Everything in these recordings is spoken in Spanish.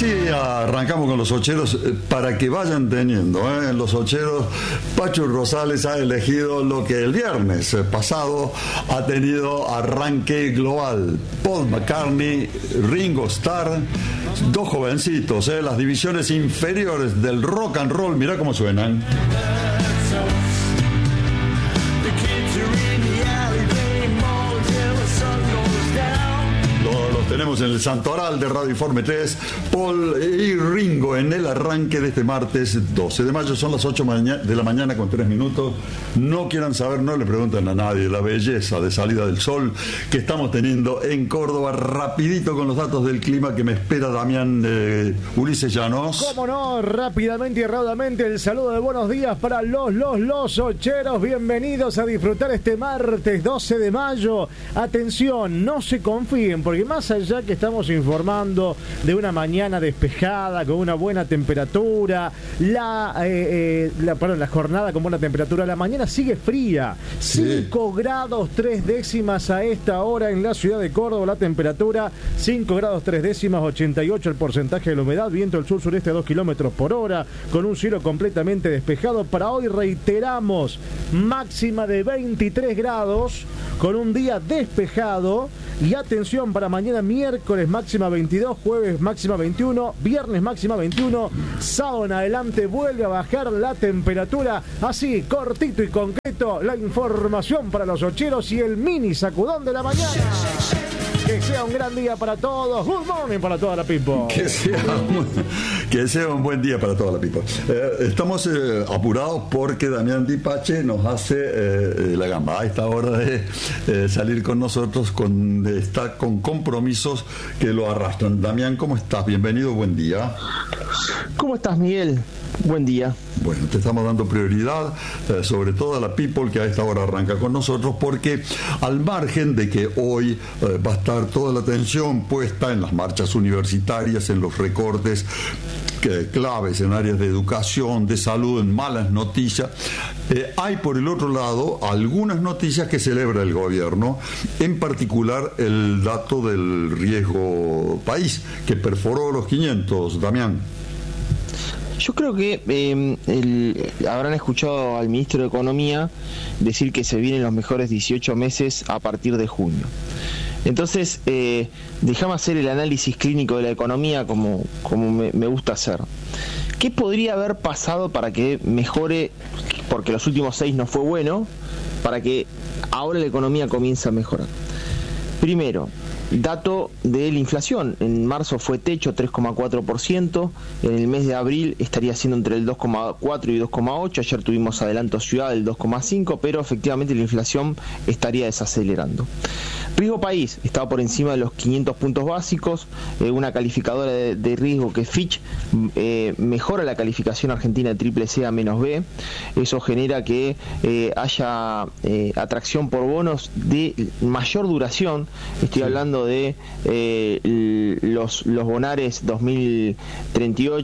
Así arrancamos con los ocheros para que vayan teniendo. Los ocheros, Pachu Rosales ha elegido lo que el viernes pasado ha tenido arranque global. Paul McCartney, Ringo Starr, dos jovencitos, las divisiones inferiores del rock and roll. Mirá cómo suenan. Tenemos en el Santoral de Radio Informe 3, Paul y Ringo en el arranque de este martes 12 de mayo. Son las 8 de la mañana con 3 minutos. No quieran saber, no le pregunten a nadie la belleza de salida del sol que estamos teniendo en Córdoba. Rapidito con los datos del clima que me espera Damián Ulises Llanos. Cómo no, rápidamente y raudamente el saludo de buenos días para los ocheros. Bienvenidos a disfrutar este martes 12 de mayo. Atención, no se confíen, porque más allá que estamos informando de una mañana despejada con una buena temperatura, la jornada con buena temperatura, la mañana sigue fría, 5 grados 3 décimas a esta hora en la ciudad de Córdoba, la temperatura 5 grados 3 décimas, 88 el porcentaje de la humedad, viento del sur-sureste a 2 kilómetros por hora, con un cielo completamente despejado. Para hoy reiteramos, máxima de 23 grados, con un día despejado. Y atención, para mañana miércoles máxima 22, jueves máxima 21, viernes máxima 21, sábado en adelante vuelve a bajar la temperatura. Así, cortito y concreto, la información para los ocheros y el mini sacudón de la mañana. Que sea un gran día para todos. Good morning para toda la people. Que sea un buen día para toda la people. Estamos apurados porque Damián Dipache nos hace la gamba a esta hora de salir con nosotros, está con compromisos que lo arrastran. Damián, ¿cómo estás? Bienvenido, buen día. ¿Cómo estás, Miguel? Buen día. Bueno, te estamos dando prioridad, sobre todo a la people que a esta hora arranca con nosotros, porque al margen de que hoy va a estar toda la atención puesta en las marchas universitarias, en los recortes claves en áreas de educación, de salud, en malas noticias, hay por el otro lado algunas noticias que celebra el gobierno, en particular el dato del riesgo país, que perforó los 500, Damián. Yo creo que habrán escuchado al ministro de Economía decir que se vienen los mejores 18 meses a partir de junio. Entonces, déjame hacer el análisis clínico de la economía como me gusta hacer. ¿Qué podría haber pasado para que mejore, porque los últimos 6 no fue bueno, para que ahora la economía comience a mejorar? Primero, dato de la inflación. En marzo fue techo 3,4%, en el mes de abril estaría siendo entre el 2,4 y 2,8, ayer tuvimos adelanto ciudad del 2,5, pero efectivamente la inflación estaría desacelerando. Riesgo país estaba por encima de los 500 puntos básicos, una calificadora de riesgo que Fitch mejora la calificación argentina de CCC a -B, eso genera que haya atracción por bonos de mayor duración, estoy hablando de los bonares 2038,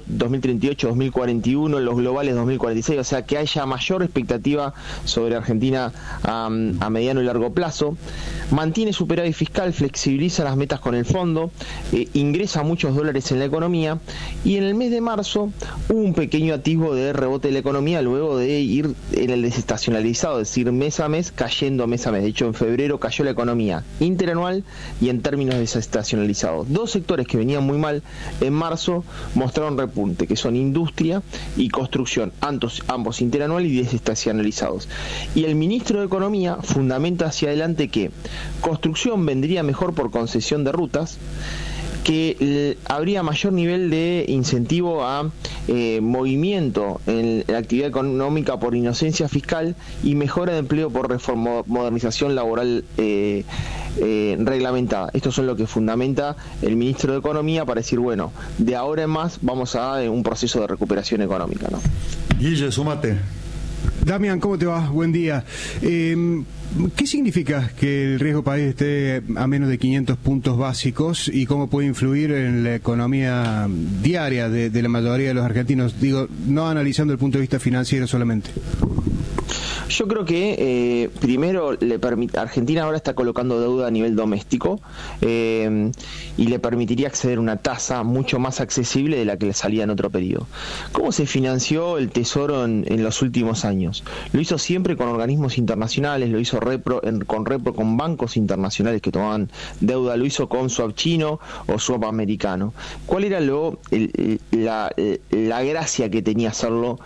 2041, los globales 2046, o sea que haya mayor expectativa sobre Argentina a mediano y largo plazo. Mantiene superávit fiscal, flexibiliza las metas con el fondo, ingresa muchos dólares en la economía, y en el mes de marzo hubo un pequeño atisbo de rebote de la economía luego de ir en el desestacionalizado, es decir, mes a mes cayendo mes a mes. De hecho, en febrero cayó la economía interanual y en términos desestacionalizados. Dos sectores que venían muy mal en marzo mostraron repunte, que son industria y construcción, ambos interanual y desestacionalizados. Y el ministro de Economía fundamenta hacia adelante que construcción vendría mejor por concesión de rutas, que habría mayor nivel de incentivo a movimiento en la actividad económica por inocencia fiscal y mejora de empleo por modernización laboral reglamentada. Estos son lo que fundamenta el ministro de Economía para decir, bueno, de ahora en más vamos a un proceso de recuperación económica, ¿no? Guille, súmate. Damián, ¿cómo te va? Buen día. ¿Qué significa que el riesgo país esté a menos de 500 puntos básicos y cómo puede influir en la economía diaria de la mayoría de los argentinos? Digo, no analizando el punto de vista financiero solamente. Yo creo que primero Argentina ahora está colocando deuda a nivel doméstico y le permitiría acceder a una tasa mucho más accesible de la que le salía en otro periodo. ¿Cómo se financió el Tesoro en los últimos años? Lo hizo siempre con organismos internacionales, lo hizo con bancos internacionales que tomaban deuda, lo hizo con swap chino o swap americano. ¿Cuál era la gracia que tenía hacerlo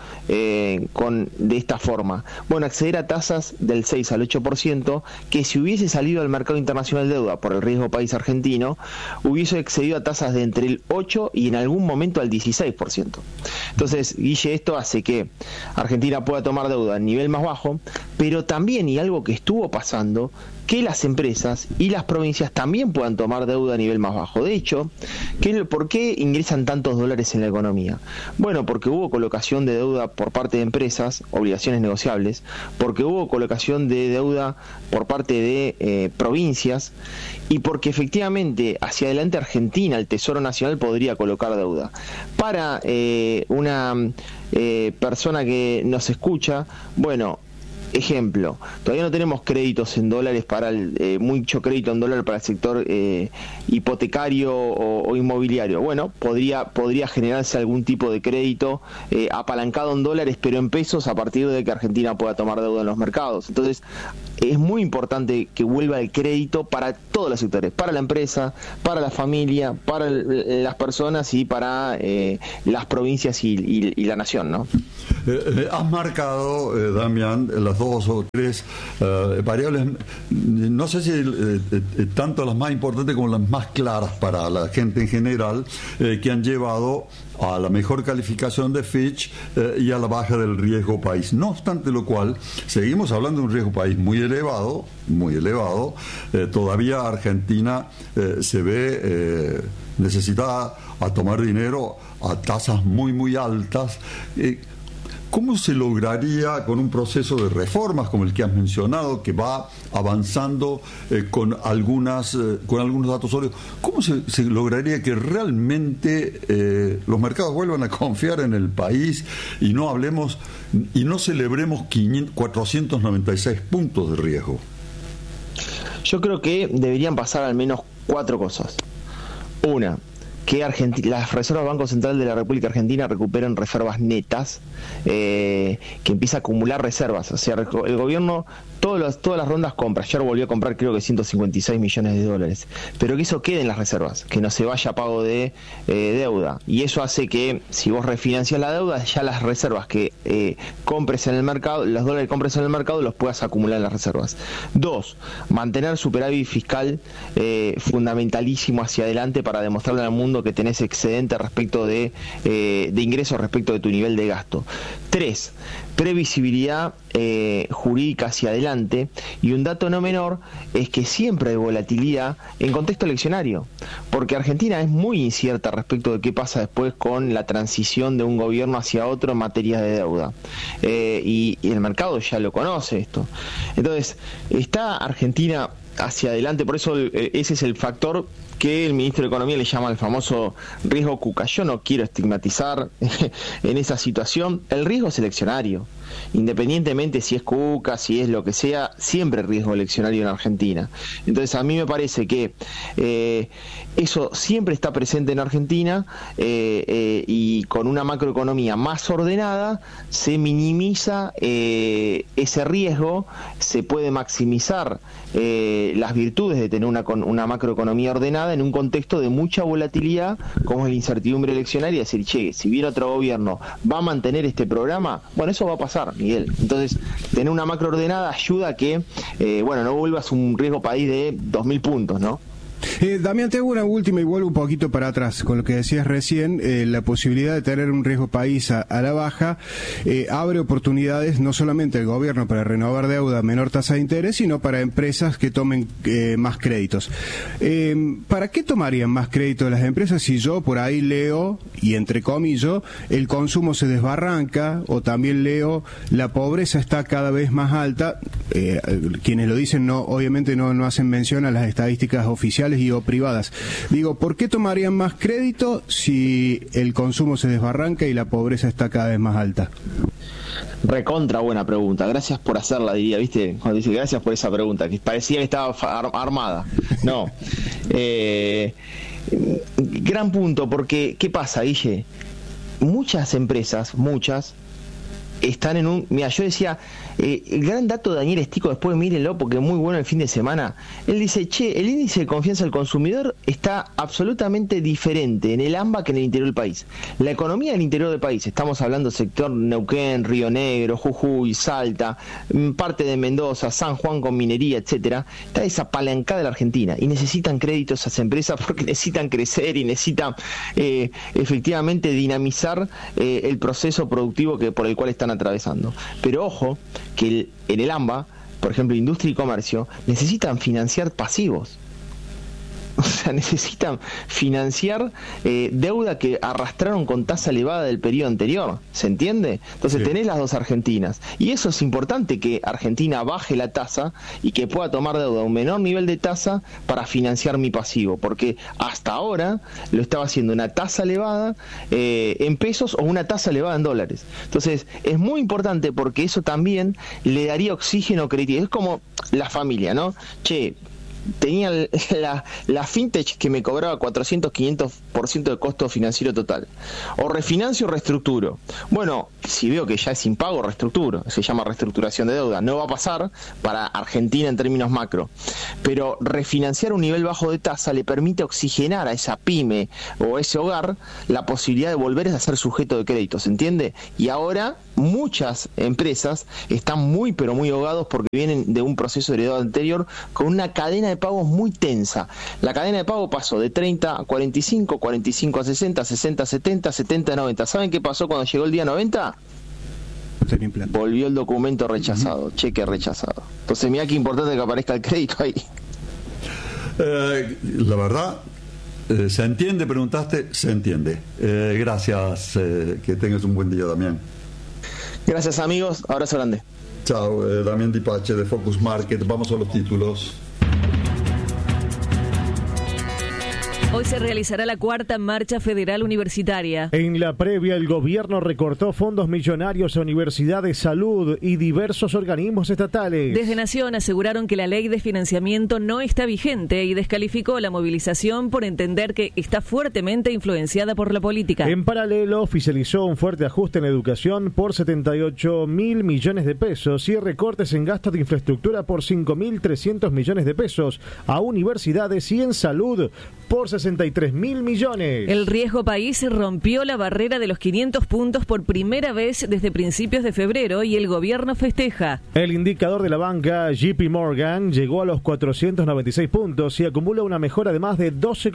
de esta forma? Bueno, acceder a tasas del 6 al 8%, que si hubiese salido al mercado internacional de deuda por el riesgo país argentino, hubiese accedido a tasas de entre el 8 y en algún momento al 16%. Entonces, Guille, esto hace que Argentina pueda tomar deuda a nivel más bajo, pero también, y algo que estuvo pasando, que las empresas y las provincias también puedan tomar deuda a nivel más bajo. De hecho, ¿por qué ingresan tantos dólares en la economía? Bueno, porque hubo colocación de deuda por parte de empresas, obligaciones negociables, porque hubo colocación de deuda por parte de provincias y porque efectivamente hacia adelante Argentina, el Tesoro Nacional, podría colocar deuda. Para una persona que nos escucha, bueno, ejemplo, todavía no tenemos créditos en dólares mucho crédito en dólar para el sector hipotecario o inmobiliario. Bueno, podría generarse algún tipo de crédito apalancado en dólares, pero en pesos, a partir de que Argentina pueda tomar deuda en los mercados. Entonces, es muy importante que vuelva el crédito para todos los sectores, para la empresa, para la familia, para las personas y para las provincias y la nación, ¿no? Has marcado, Damián, las dos o tres variables, no sé si tanto las más importantes como las más claras para la gente en general, que han llevado a la mejor calificación de Fitch y a la baja del riesgo país. No obstante lo cual, seguimos hablando de un riesgo país muy elevado, todavía Argentina se ve necesitada a tomar dinero a tasas muy, muy altas. ¿Cómo se lograría con un proceso de reformas como el que has mencionado, que va avanzando con algunos datos sólidos? ¿Cómo se lograría que realmente los mercados vuelvan a confiar en el país y no celebremos 496 puntos de riesgo? Yo creo que deberían pasar al menos 4 cosas. Una, que las reservas del Banco Central de la República Argentina recuperen reservas netas, que empiece a acumular reservas. O sea, el gobierno, todas las rondas compra. Ayer volvió a comprar creo que 156 millones de dólares. Pero que eso quede en las reservas, que no se vaya a pago de deuda. Y eso hace que, si vos refinancias la deuda, ya las reservas que compres en el mercado, los dólares que compres en el mercado, los puedas acumular en las reservas. 2, mantener superávit fiscal fundamentalísimo hacia adelante para demostrarle al mundo que tenés excedente respecto de ingresos respecto de tu nivel de gasto. 3, previsibilidad jurídica hacia adelante, y un dato no menor es que siempre hay volatilidad en contexto eleccionario, porque Argentina es muy incierta respecto de qué pasa después con la transición de un gobierno hacia otro en materia de deuda, y el mercado ya lo conoce esto. Entonces, está Argentina hacia adelante, por eso ese es el factor que el ministro de Economía le llama el famoso riesgo Cuca. Yo no quiero estigmatizar en esa situación. El riesgo es eleccionario, independientemente si es Cuca, si es lo que sea, siempre riesgo eleccionario en Argentina. Entonces a mí me parece que eso siempre está presente en Argentina, y con una macroeconomía más ordenada se minimiza ese riesgo, se puede maximizar las virtudes de tener una macroeconomía ordenada en un contexto de mucha volatilidad como es la incertidumbre eleccionaria. Es decir, che, si viene otro gobierno, ¿va a mantener este programa? Bueno, eso va a pasar, Miguel. Entonces, tener una macro ordenada ayuda a que, no vuelvas un riesgo país de 2.000 puntos, ¿no? Damián, te hago una última y vuelvo un poquito para atrás con lo que decías recién. La posibilidad de tener un riesgo país a la baja abre oportunidades no solamente al gobierno para renovar deuda a menor tasa de interés, sino para empresas que tomen más créditos. ¿Para qué tomarían más crédito las empresas si yo por ahí leo, y entre comillas, el consumo se desbarranca, o también leo la pobreza está cada vez más alta? Quienes lo dicen obviamente no hacen mención a las estadísticas oficiales y o privadas. Digo, ¿por qué tomarían más crédito si el consumo se desbarranca y la pobreza está cada vez más alta? Recontra buena pregunta, gracias por hacerla, diría, ¿viste? Cuando dice gracias por esa pregunta, que parecía que estaba armada. No. Gran punto, porque ¿qué pasa, Guille? Muchas empresas, están en un... Mira, yo decía, el gran dato de Daniel Estico, después mírenlo porque es muy bueno el fin de semana. Él dice, el índice de confianza del consumidor está absolutamente diferente en el AMBA que en el interior del país. La economía del interior del país, estamos hablando sector Neuquén, Río Negro, Jujuy, Salta, parte de Mendoza, San Juan con minería, etcétera, está desapalancada de la Argentina y necesitan créditos esas empresas porque necesitan crecer y necesitan efectivamente dinamizar el proceso productivo por el cual están atravesando. Pero ojo, que en el AMBA, por ejemplo, industria y comercio, necesitan financiar pasivos. O sea, necesitan financiar deuda que arrastraron con tasa elevada del periodo anterior. ¿Se entiende? Entonces tenés las dos Argentinas. Y eso es importante, que Argentina baje la tasa y que pueda tomar deuda a un menor nivel de tasa para financiar mi pasivo. Porque hasta ahora lo estaba haciendo una tasa elevada en pesos o una tasa elevada en dólares. Entonces es muy importante porque eso también le daría oxígeno crediticio. Es como la familia, ¿no? Che, tenía la fintech que me cobraba 400-500% de costo financiero total. O refinancio o reestructuro. Bueno, si veo que ya es impago, reestructuro. Se llama reestructuración de deuda. No va a pasar para Argentina en términos macro. Pero refinanciar un nivel bajo de tasa le permite oxigenar a esa pyme o ese hogar la posibilidad de volver a ser sujeto de crédito. ¿Se entiende? Y ahora muchas empresas están muy pero muy ahogados porque vienen de un proceso heredado anterior con una cadena de pagos muy tensa. La cadena de pago pasó de 30 a 45, 45 a 60, 60 a 70, 70 a 90. ¿Saben qué pasó cuando llegó el día 90? Volvió el documento rechazado, cheque rechazado. Entonces mirá qué importante que aparezca el crédito ahí. La verdad, ¿se entiende? Preguntaste, se entiende. Gracias, que tengas un buen día, Damián. Gracias, amigos, abrazo grande. Chao, Damián Dipache de Focus Market. Vamos a los títulos. Hoy se realizará la cuarta marcha federal universitaria. En la previa, el gobierno recortó fondos millonarios a universidades, salud y diversos organismos estatales. Desde Nación aseguraron que la ley de financiamiento no está vigente y descalificó la movilización por entender que está fuertemente influenciada por la política. En paralelo, oficializó un fuerte ajuste en educación por 78.000 millones de pesos y recortes en gastos de infraestructura por 5.300 millones de pesos a universidades y en salud por 63.000 millones. El riesgo país rompió la barrera de los 500 puntos por primera vez desde principios de febrero y el gobierno festeja. El indicador de la banca JP Morgan llegó a los 496 puntos y acumula una mejora de más de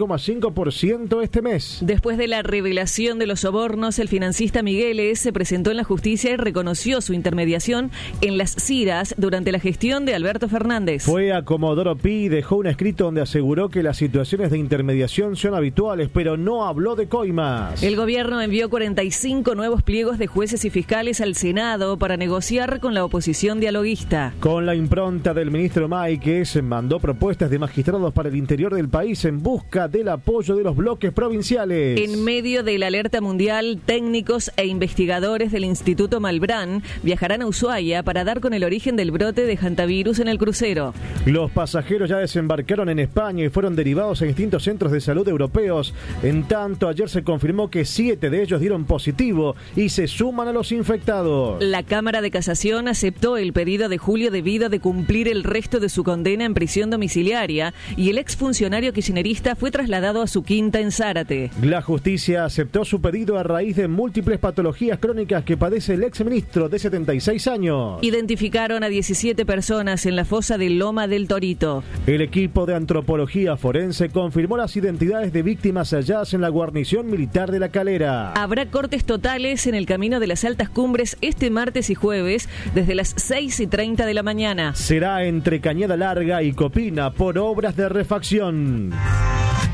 12,5% este mes. Después de la revelación de los sobornos, el financista Migueles se presentó en la justicia y reconoció su intermediación en las CIRAs durante la gestión de Alberto Fernández. Fue a Comodoro Pi y dejó un escrito donde aseguró que las situaciones de intermediación son habituales, pero no habló de coimas. El gobierno envió 45 nuevos pliegos de jueces y fiscales al Senado para negociar con la oposición dialoguista. Con la impronta del ministro Máiquez, mandó propuestas de magistrados para el interior del país en busca del apoyo de los bloques provinciales. En medio de la alerta mundial, técnicos e investigadores del Instituto Malbrán viajarán a Ushuaia para dar con el origen del brote de hantavirus en el crucero. Los pasajeros ya desembarcaron en España y fueron derivados a distintos centros de salud europeos. En tanto, ayer se confirmó que 7 de ellos dieron positivo y se suman a los infectados. La Cámara de Casación aceptó el pedido de Julio Devido de cumplir el resto de su condena en prisión domiciliaria y el exfuncionario kirchnerista fue trasladado a su quinta en Zárate. La justicia aceptó su pedido a raíz de múltiples patologías crónicas que padece el exministro de 76 años. Identificaron a 17 personas en la fosa de Loma del Torito. El equipo de antropología forense confirmó las identidades de víctimas halladas en la guarnición militar de La Calera. Habrá cortes totales en el camino de las altas cumbres este martes y jueves desde las 6:30 de la mañana. Será entre Cañada Larga y Copina por obras de refacción.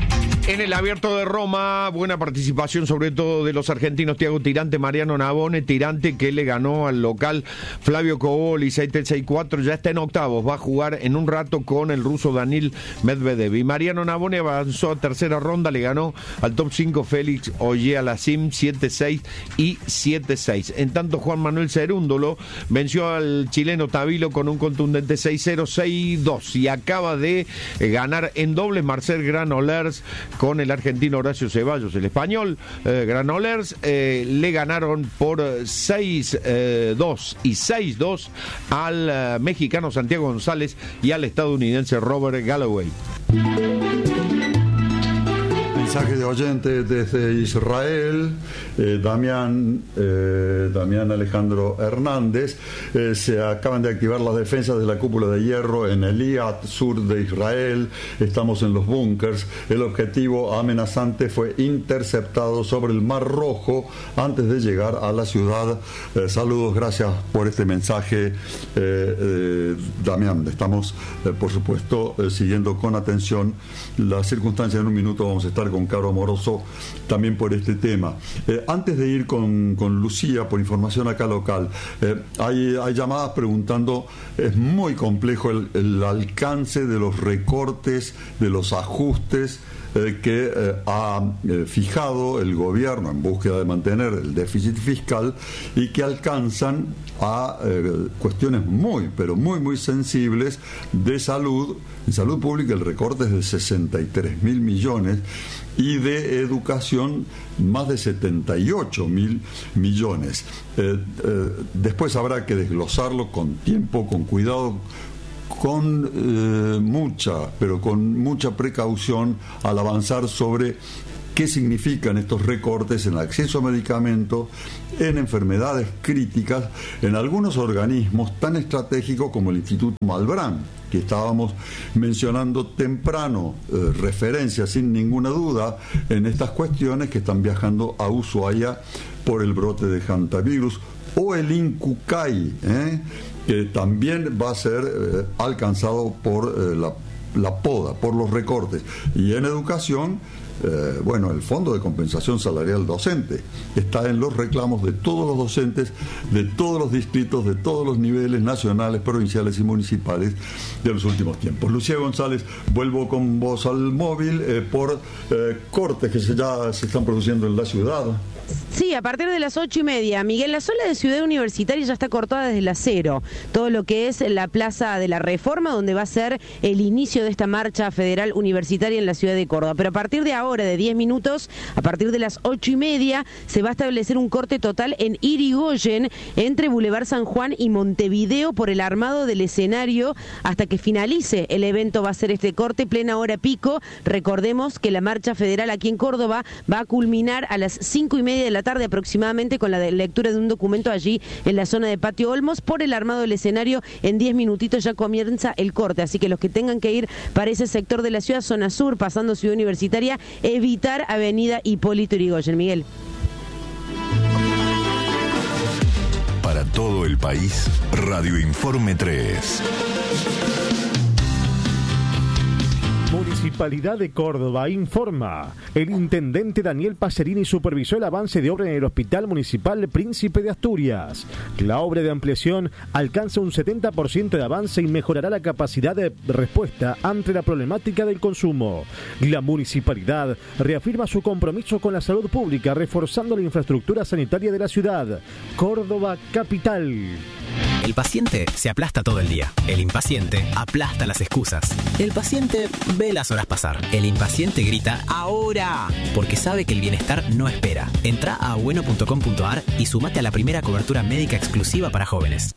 En el Abierto de Roma, buena participación sobre todo de los argentinos Thiago Tirante, Mariano Navone. Tirante que le ganó al local Flavio Cobolli 6-3, 6-4, ya está en octavos, va a jugar en un rato con el ruso Daniil Medvedev. Y Mariano Navone avanzó a tercera ronda, le ganó al top 5 Félix Auger-Aliassime 7-6 y 7-6. En tanto, Juan Manuel Cerúndolo venció al chileno Tabilo con un contundente 6-0, 6-2 y acaba de ganar en dobles Marcel Granollers con el argentino Horacio Ceballos. El español Granollers le ganaron por 6-2 y 6-2 al mexicano Santiago González y al estadounidense Robert Galloway. Mensaje de oyente desde Israel, Damián Alejandro Hernández. Se acaban de activar las defensas de la cúpula de hierro en Eliat, sur de Israel. Estamos en los búnkers. El objetivo amenazante fue interceptado sobre el Mar Rojo antes de llegar a la ciudad. Saludos, gracias por este mensaje, Damián. Estamos, por supuesto, siguiendo con atención las circunstancias. En un minuto vamos a estar con Caro Amoroso también por este tema. Antes de ir con Lucía, por información acá local, hay llamadas preguntando, es muy complejo el alcance de los recortes, de los ajustes que ha fijado el gobierno en búsqueda de mantener el déficit fiscal y que alcanzan a cuestiones muy sensibles de salud. En salud pública el recorte es de 63.000 millones y de educación más de 78.000 millones. Después habrá que desglosarlo con tiempo, con cuidado, con mucha precaución al avanzar sobre qué significan estos recortes en el acceso a medicamentos, en enfermedades críticas, en algunos organismos tan estratégicos como el Instituto Malbrán, que estábamos mencionando temprano, referencia sin ninguna duda en estas cuestiones que están viajando a Ushuaia por el brote de hantavirus, o el INCUCAI, que también va a ser alcanzado por la poda, por los recortes. Y en educación, el Fondo de Compensación Salarial Docente está en los reclamos de todos los docentes, de todos los distritos, de todos los niveles nacionales, provinciales y municipales de los últimos tiempos. Lucía González, vuelvo con vos al móvil por cortes que ya se están produciendo en la ciudad. Sí, a partir de las 8:30, Miguel, la zona de Ciudad Universitaria ya está cortada desde las 0. Todo lo que es la Plaza de la Reforma, donde va a ser el inicio de esta marcha federal universitaria en la ciudad de Córdoba. Pero a partir de ahora, de 10 minutos, a partir de las 8:30, se va a establecer un corte total en Irigoyen, entre Boulevard San Juan y Montevideo, por el armado del escenario. Hasta que finalice el evento va a ser este corte, plena hora pico. Recordemos que la marcha federal aquí en Córdoba va a culminar a las 5:30 de la tarde aproximadamente, con la lectura de un documento allí en la zona de Patio Olmos. Por el armado del escenario, en 10 minutitos ya comienza el corte, así que los que tengan que ir para ese sector de la ciudad, zona sur, pasando Ciudad Universitaria, evitar Avenida Hipólito Yrigoyen. Miguel. Para todo el país, Radio Informe 3. Municipalidad de Córdoba informa. El intendente Daniel Pacerini supervisó el avance de obra en el Hospital Municipal Príncipe de Asturias. La obra de ampliación alcanza un 70% de avance y mejorará la capacidad de respuesta ante la problemática del consumo. La municipalidad reafirma su compromiso con la salud pública, reforzando la infraestructura sanitaria de la ciudad. Córdoba capital. El paciente se aplasta todo el día. El impaciente aplasta las excusas. El paciente ve las horas pasar. El impaciente grita ¡ahora! Porque sabe que el bienestar no espera. Entra a bueno.com.ar y sumate a la primera cobertura médica exclusiva para jóvenes.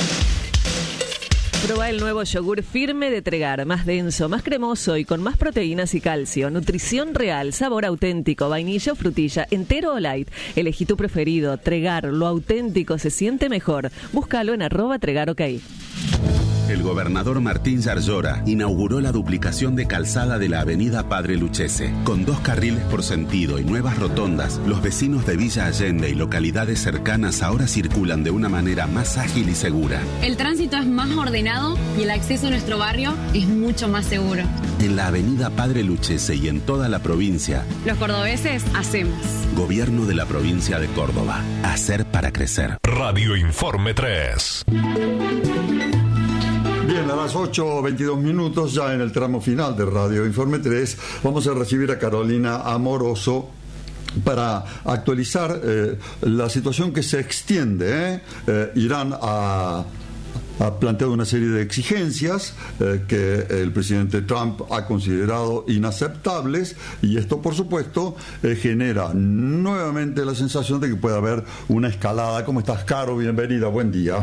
Proba el nuevo yogur firme de Tregar, más denso, más cremoso y con más proteínas y calcio. Nutrición real, sabor auténtico, vainilla o frutilla, entero o light. Elegí tu preferido. Tregar, lo auténtico se siente mejor. Búscalo en @TregarOK. El gobernador Martín Yarlora inauguró la duplicación de calzada de la avenida Padre Luchese. Con 2 carriles por sentido y nuevas rotondas, los vecinos de Villa Allende y localidades cercanas ahora circulan de una manera más ágil y segura. El tránsito es más ordenado y el acceso a nuestro barrio es mucho más seguro. En la avenida Padre Luchese y en toda la provincia, Los cordobeses hacemos. Gobierno de la provincia de Córdoba. Hacer para crecer. Radio Informe 3. Bien, a las 8:22, ya en el tramo final de Radio Informe 3, vamos a recibir a Carolina Amoroso para actualizar la situación que se extiende. Irán ha planteado una serie de exigencias que el presidente Trump ha considerado inaceptables, y esto, por supuesto, genera nuevamente la sensación de que puede haber una escalada. ¿Cómo estás, Caro? Bienvenida, buen día.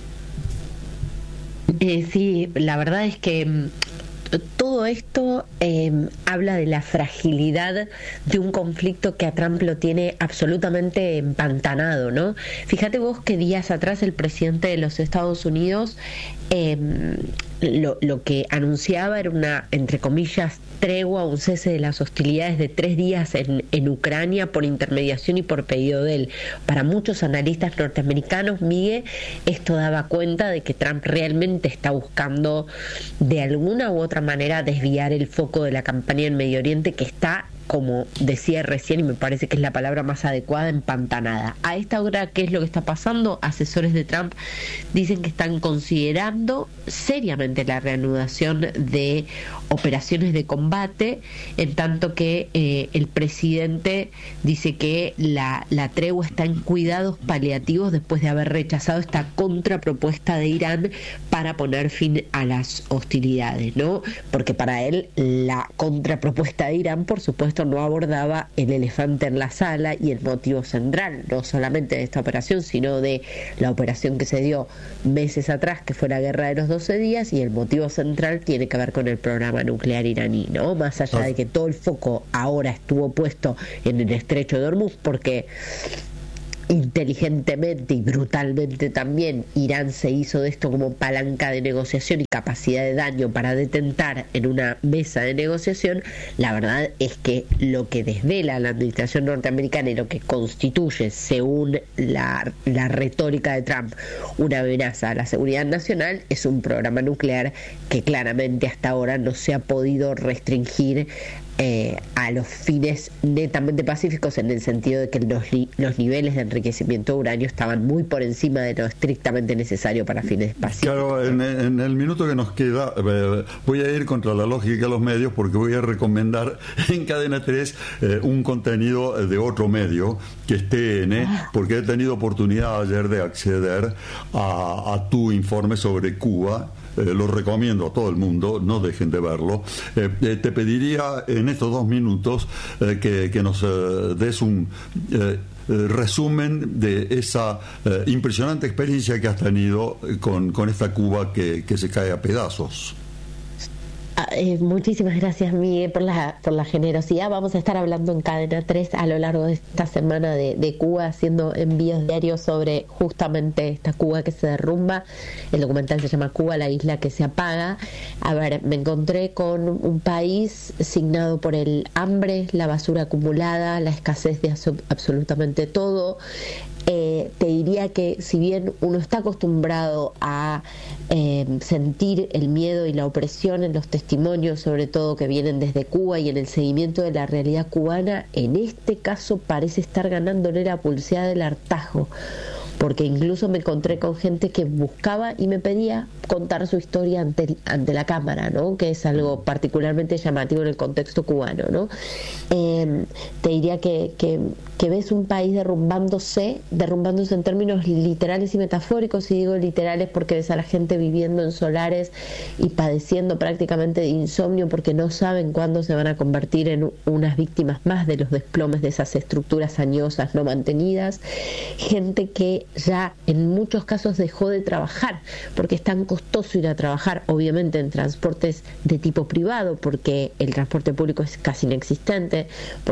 Sí, la verdad es que todo esto habla de la fragilidad de un conflicto que a Trump lo tiene absolutamente empantanado, ¿no? Fíjate vos que días atrás el presidente de los Estados Unidos lo que anunciaba era una, entre comillas, tregua, un cese de las hostilidades de 3 días en Ucrania por intermediación y por pedido de él. Para muchos analistas norteamericanos, Miguel, esto daba cuenta de que Trump realmente está buscando de alguna u otra manera desviar el foco de la campaña en Medio Oriente, que está, como decía recién, y me parece que es la palabra más adecuada, empantanada. A esta hora, ¿qué es lo que está pasando? Asesores de Trump dicen que están considerando seriamente la reanudación de operaciones de combate, en tanto que el presidente dice que la tregua está en cuidados paliativos después de haber rechazado esta contrapropuesta de Irán para poner fin a las hostilidades, ¿no? Porque para él la contrapropuesta de Irán, por supuesto, no abordaba el elefante en la sala y el motivo central, no solamente de esta operación, sino de la operación que se dio meses atrás, que fue la guerra de los 12 días, y el motivo central tiene que ver con el programa nuclear iraní, ¿no? Más allá de que todo el foco ahora estuvo puesto en el estrecho de Hormuz, porque inteligentemente y brutalmente también Irán se hizo de esto como palanca de negociación y capacidad de daño para detentar en una mesa de negociación. La verdad es que lo que desvela la administración norteamericana y lo que constituye, según la retórica de Trump, una amenaza a la seguridad nacional es un programa nuclear que claramente hasta ahora no se ha podido restringir a los fines netamente pacíficos, en el sentido de que los niveles de enriquecimiento de uranio estaban muy por encima de lo estrictamente necesario para fines pacíficos. Claro, en el minuto que nos queda voy a ir contra la lógica de los medios, porque voy a recomendar en Cadena 3 un contenido de otro medio, que es TN, porque he tenido oportunidad ayer de acceder a tu informe sobre Cuba. Lo recomiendo a todo el mundo, no dejen de verlo. Te pediría en estos 2 minutos que nos des un resumen de esa impresionante experiencia que has tenido con esta Cuba que se cae a pedazos. Muchísimas gracias, Miguel, por la generosidad. Vamos a estar hablando en Cadena 3 a lo largo de esta semana de Cuba, haciendo envíos diarios sobre justamente esta Cuba que se derrumba. El documental se llama Cuba, la isla que se apaga. A ver, me encontré con un país signado por el hambre, la basura acumulada, la escasez de absolutamente todo. Te diría que si bien uno está acostumbrado a sentir el miedo y la opresión en los testimonios, sobre todo que vienen desde Cuba, y en el seguimiento de la realidad cubana, en este caso parece estar ganándole la pulseada del hartazgo, porque incluso me encontré con gente que buscaba y me pedía contar su historia ante la cámara, ¿no? Que es algo particularmente llamativo en el contexto cubano, ¿no? Te diría que ves un país derrumbándose en términos literales y metafóricos, y digo literales porque ves a la gente viviendo en solares y padeciendo prácticamente de insomnio porque no saben cuándo se van a convertir en unas víctimas más de los desplomes de esas estructuras añosas no mantenidas. Gente que ya en muchos casos dejó de trabajar, porque es tan costoso ir a trabajar, obviamente en transportes de tipo privado, porque el transporte público es casi inexistente,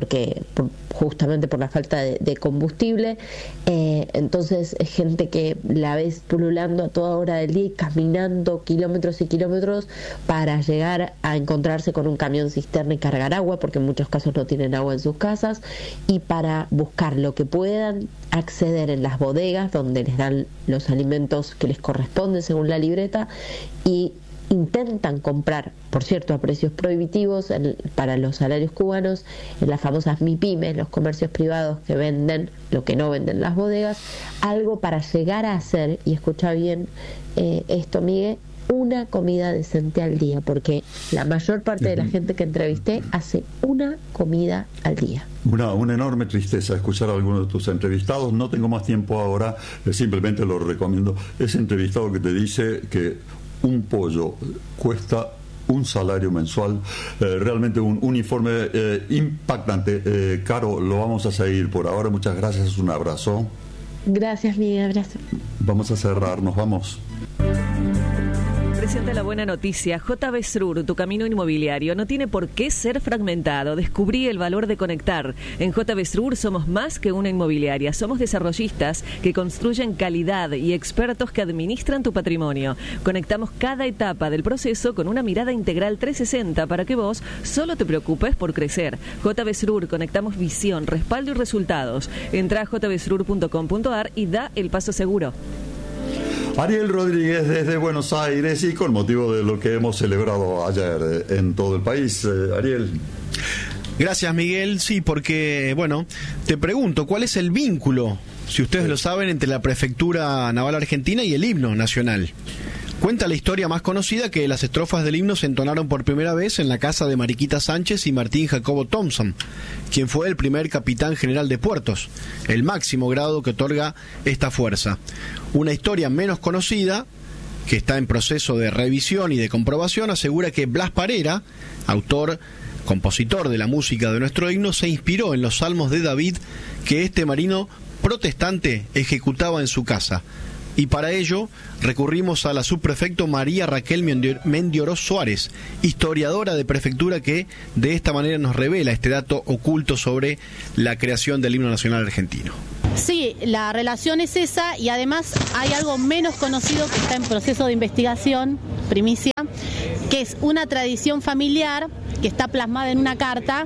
justamente por la falta de combustible. Entonces es gente que la ves pululando a toda hora del día y caminando kilómetros y kilómetros para llegar a encontrarse con un camión cisterna y cargar agua, porque en muchos casos no tienen agua en sus casas, y para buscar lo que puedan acceder en las bodegas donde les dan los alimentos que les corresponden según la libreta, y intentan comprar, por cierto, a precios prohibitivos para los salarios cubanos, en las famosas MIPYMES, los comercios privados que venden lo que no venden las bodegas, algo para llegar a hacer, y escucha bien esto, Miguel, una comida decente al día, porque la mayor parte de la gente que entrevisté hace una comida al día. Una enorme tristeza escuchar a algunos de tus entrevistados. No tengo más tiempo ahora, simplemente lo recomiendo. Ese entrevistado que te dice que un pollo cuesta un salario mensual, realmente un informe impactante. Caro, lo vamos a seguir por ahora. Muchas gracias, un abrazo. Gracias, Miguel, abrazo. Vamos a cerrar, nos vamos. Presenta la buena noticia. JB Srur, tu camino inmobiliario, no tiene por qué ser fragmentado. Descubrí el valor de conectar. En JB Srur somos más que una inmobiliaria. Somos desarrollistas que construyen calidad y expertos que administran tu patrimonio. Conectamos cada etapa del proceso con una mirada integral 360 para que vos solo te preocupes por crecer. JB Srur, conectamos visión, respaldo y resultados. Entra a jbsrur.com.ar y da el paso seguro. Ariel Rodríguez desde Buenos Aires, y con motivo de lo que hemos celebrado ayer en todo el país. Ariel. Gracias, Miguel. Sí, porque, bueno, te pregunto, ¿cuál es el vínculo, si ustedes lo saben, entre la Prefectura Naval Argentina y el himno nacional? Cuenta la historia más conocida que las estrofas del himno se entonaron por primera vez en la casa de Mariquita Sánchez y Martín Jacobo Thompson, quien fue el primer capitán general de puertos, el máximo grado que otorga esta fuerza. Una historia menos conocida, que está en proceso de revisión y de comprobación, asegura que Blas Parera, compositor de la música de nuestro himno, se inspiró en los salmos de David que este marino protestante ejecutaba en su casa. Y para ello recurrimos a la subprefecto María Raquel Mendiorós Suárez, historiadora de prefectura, que de esta manera nos revela este dato oculto sobre la creación del himno nacional argentino. Sí, la relación es esa, y además hay algo menos conocido que está en proceso de investigación, primicia, que es una tradición familiar que está plasmada en una carta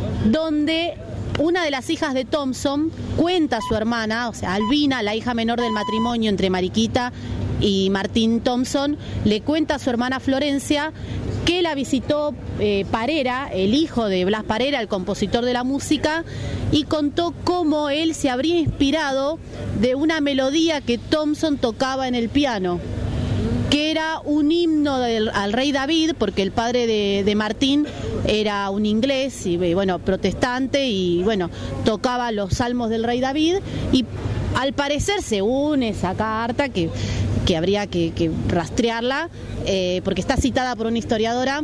donde una de las hijas de Thompson cuenta a su hermana, o sea, Albina, la hija menor del matrimonio entre Mariquita y Martín Thompson, le cuenta a su hermana Florencia que la visitó Parera, el hijo de Blas Parera, el compositor de la música, y contó cómo él se habría inspirado de una melodía que Thompson tocaba en el piano, que era un himno al rey David, porque el padre de Martín era un inglés y bueno, protestante, y bueno, tocaba los salmos del rey David, y al parecer, según esa carta que habría que rastrearla, porque está citada por una historiadora,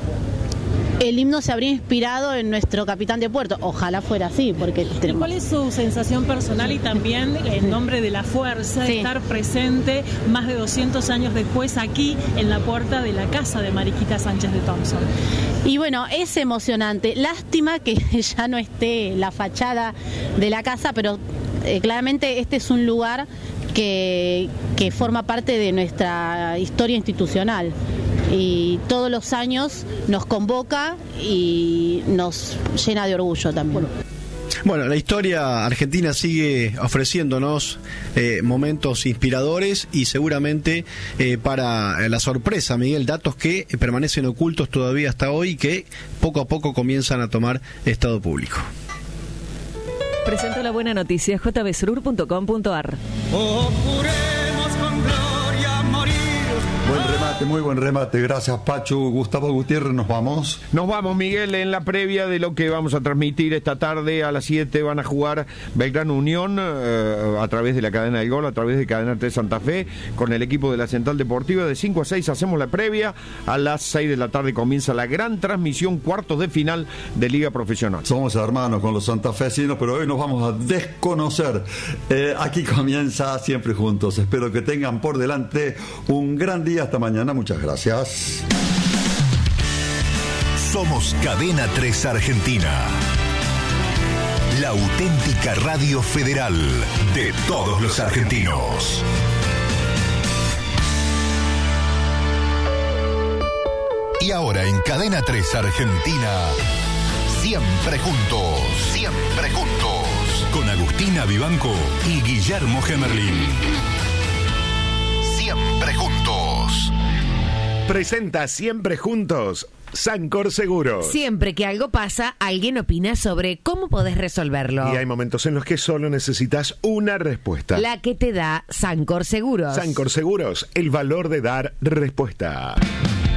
el himno se habría inspirado en nuestro capitán de puerto. Ojalá fuera así, porque tenemos... ¿Cuál es su sensación personal y también en nombre de la fuerza de estar presente más de 200 años después aquí en la puerta de la casa de Mariquita Sánchez de Thompson? Y bueno, es emocionante. Lástima que ya no esté la fachada de la casa, pero claramente este es un lugar que forma parte de nuestra historia institucional, y todos los años nos convoca y nos llena de orgullo también. Bueno, la historia argentina sigue ofreciéndonos momentos inspiradores, y seguramente para la sorpresa, Miguel, datos que permanecen ocultos todavía hasta hoy y que poco a poco comienzan a tomar estado público. Presento la buena noticia, jbsrur.com.ar. Buen remate. muy buen remate. Gracias, Pachu. Gustavo Gutiérrez, nos vamos. Nos vamos, Miguel, en la previa de lo que vamos a transmitir esta tarde. A las 7 van a jugar Belgrano Unión a través de la cadena del Gol, a través de Cadena 3 Santa Fe, con el equipo de la Central Deportiva. De 5 a 6 hacemos la previa. A las 6 de la tarde comienza la gran transmisión, cuartos de final de Liga Profesional. Somos hermanos con los santafesinos, pero hoy nos vamos a desconocer. Aquí comienza Siempre Juntos. Espero que tengan por delante un gran día. Hasta mañana. Muchas gracias. Somos Cadena 3 Argentina. La auténtica radio federal de todos los argentinos. Y ahora en Cadena 3 Argentina, Siempre Juntos. Siempre Juntos. Con Agustina Vivanco y Guillermo Gemerlin. Siempre Juntos. Presenta Siempre Juntos Sancor Seguros. Siempre que algo pasa, alguien opina sobre cómo podés resolverlo. Y hay momentos en los que solo necesitas una respuesta. La que te da Sancor Seguros. Sancor Seguros, el valor de dar respuesta.